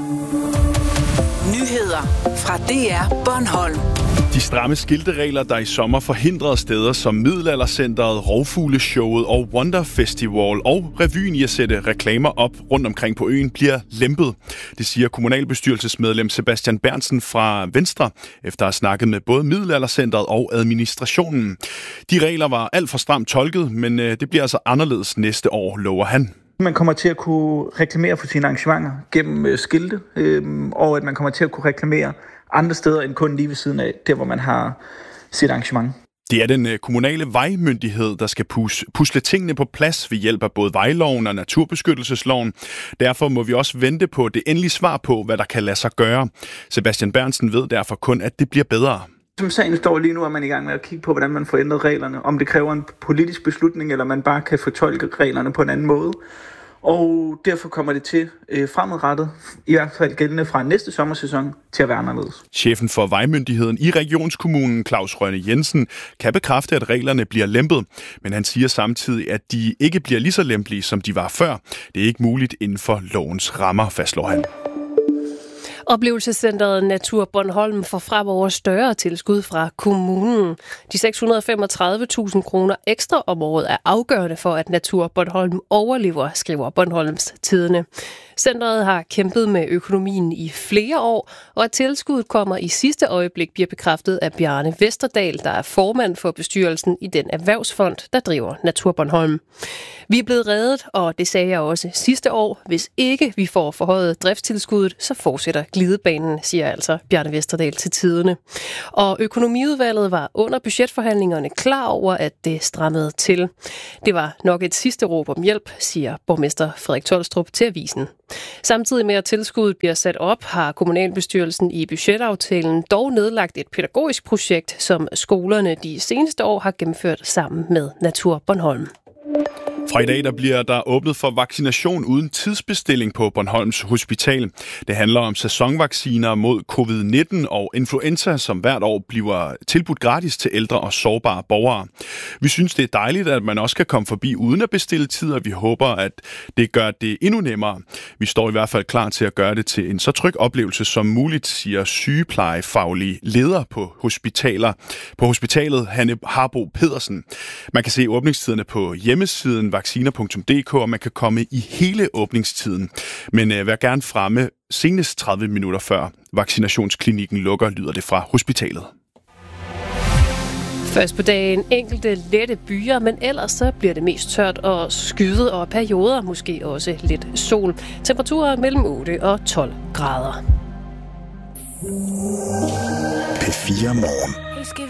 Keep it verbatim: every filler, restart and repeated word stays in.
Nyheder fra D R Bornholm. De stramme skilteregler, der i sommer forhindrede steder som Middelaldercentret, Rovfugleshowet og Wonder Festival og revyen i at sætte reklamer op rundt omkring på øen, bliver lempet. Det siger kommunalbestyrelsesmedlem Sebastian Berntsen fra Venstre, efter at have snakket med både Middelaldercentret og administrationen. De regler var alt for stramt tolket, men det bliver altså anderledes næste år, lover han. Man kommer til at kunne reklamere for sine arrangementer gennem øh, skilte, øh, og at man kommer til at kunne reklamere andre steder end kun lige ved siden af, der hvor man har sit arrangement. Det er den kommunale vejmyndighed, der skal pus- pusle tingene på plads ved hjælp af både vejloven og naturbeskyttelsesloven. Derfor må vi også vente på det endelige svar på, hvad der kan lade sig gøre. Sebastian Berntsen ved derfor kun, at det bliver bedre. Som sagen står lige nu, er man i gang med at kigge på, hvordan man får ændret reglerne. Om det kræver en politisk beslutning, eller man bare kan fortolke reglerne på en anden måde. Og derfor kommer det til øh, fremadrettet, i hvert fald gældende fra næste sommersæson, til at være anderledes. Chefen for vejmyndigheden i regionskommunen, Claus Rønne Jensen, kan bekræfte, at reglerne bliver lempet. Men han siger samtidig, at de ikke bliver lige så lempelige, som de var før. Det er ikke muligt inden for lovens rammer, fastslår han. Oplevelsescentret Natur Bornholm får fremover større tilskud fra kommunen. De seks hundrede og femogtredive tusind kroner ekstra om året er afgørende for, at Natur Bornholm overlever, skriver Bornholms Tidende. Centret har kæmpet med økonomien i flere år, og at tilskuddet kommer i sidste øjeblik bliver bekræftet af Bjarne Vesterdal, der er formand for bestyrelsen i den erhvervsfond, der driver Natur Bornholm. Vi er blevet reddet, og det sagde jeg også sidste år. Hvis ikke vi får forhøjet driftstilskuddet, så fortsætter glidebanen, siger altså Bjarne Vesterdal til Tidende. Og økonomiudvalget var under budgetforhandlingerne klar over, at det strammede til. Det var nok et sidste råb om hjælp, siger borgmester Frederik Tolstrup til avisen. Samtidig med at tilskuddet bliver sat op, har kommunalbestyrelsen i budgetaftalen dog nedlagt et pædagogisk projekt, som skolerne de seneste år har gennemført sammen med Natur Bornholm. Fra i dag der bliver der åbnet for vaccination uden tidsbestilling på Bornholms Hospital. Det handler om sæsonvacciner mod covid nitten og influenza, som hvert år bliver tilbudt gratis til ældre og sårbare borgere. Vi synes, det er dejligt, at man også kan komme forbi uden at bestille tid, og vi håber, at det gør det endnu nemmere. Vi står i hvert fald klar til at gøre det til en så tryg oplevelse som muligt, siger sygeplejefaglig leder på hospitaler. På hospitalet, Hanne Harbo Pedersen. Man kan se åbningstiderne på hjemmesiden vacciner punktum d k, og man kan komme i hele åbningstiden. Men øh, vær gerne fremme senest tredive minutter før vaccinationsklinikken lukker, lyder det fra hospitalet. Først på dagen enkelte lette byer, men ellers så bliver det mest tørt og skyet, og perioder måske også lidt sol. Temperaturer mellem otte og tolv grader. P fire Morgen.